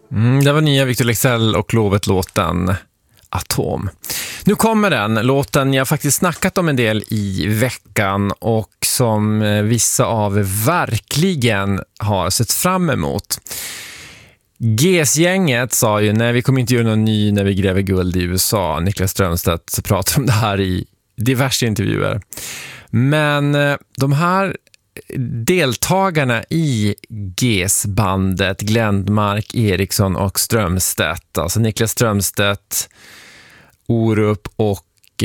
Det var nya Victor Leksell och Lovet-låten Atom. Nu kommer den låten jag faktiskt snackat om en del i veckan och som vissa av verkligen har sett fram emot. GES-gänget sa ju, nej vi kommer inte göra någon ny när vi gräver guld i USA. Niklas Strömstedt pratar om det här i diverse intervjuer. Men de här deltagarna i GES-bandet, Glenmark, Eriksson och Strömstedt, alltså Niklas Strömstedt, Orup och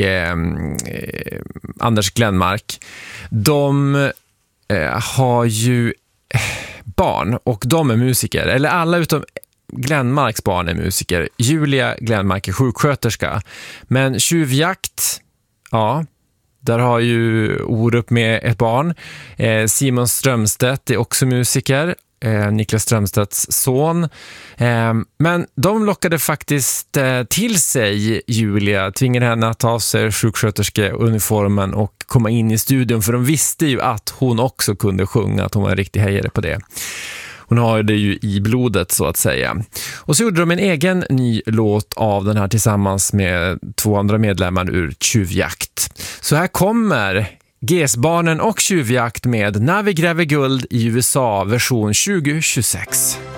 Anders Glenmark, de har ju barn och de är musiker, eller alla utom Glenmarks barn är musiker. Julia Glenmark är sjuksköterska, men Tjuvjakt, ja, där har ju Orup med ett barn. Simon Strömstedt är också musiker. Niklas Strömstedts son. Men de lockade faktiskt till sig Julia, tvingade henne att ta av sig sjuksköterskeuniformen och komma in i studion, för de visste ju att hon också kunde sjunga, att hon var en riktig hejare på det. Hon har det ju i blodet så att säga. Och så gjorde de en egen ny låt av den här tillsammans med 2 andra medlemmar ur Tjuvjakt. Så här kommer GES-barnen och Tjuvjakt med När vi gräver guld i USA version 2026.